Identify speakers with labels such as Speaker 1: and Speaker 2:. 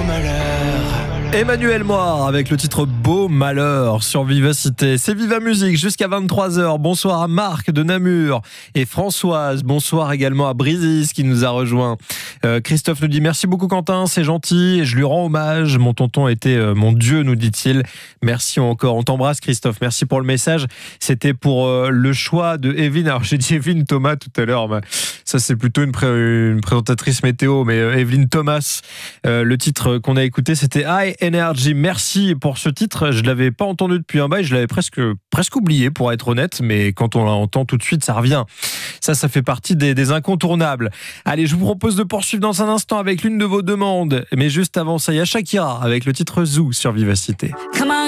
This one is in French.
Speaker 1: Emmanuel Moir avec le titre Beau Malheur sur Vivacité. C'est Viva Musique jusqu'à 23h. Bonsoir à Marc de Namur et Françoise. Bonsoir également à Brisis qui nous a rejoint. Christophe nous dit merci beaucoup Quentin, c'est gentil. Je lui rends hommage. Mon tonton était mon Dieu, nous dit-il. Merci encore. On t'embrasse Christophe. Merci pour le message. C'était pour le choix de Evelyne. Alors j'ai dit Evelyne Thomas tout à l'heure. Mais ça c'est plutôt une présentatrice météo. Mais Evelyne Thomas, le titre qu'on a écouté c'était High Energy. Merci pour ce titre. Je l'avais pas entendu depuis un bail. Je l'avais presque oublié pour être honnête. Mais quand on l'entend tout de suite, ça revient. Ça fait partie des incontournables. Allez, je vous propose de poursuivre dans un instant avec l'une de vos demandes. Mais juste avant ça, il y a Shakira avec le titre Zoo sur Vivacité.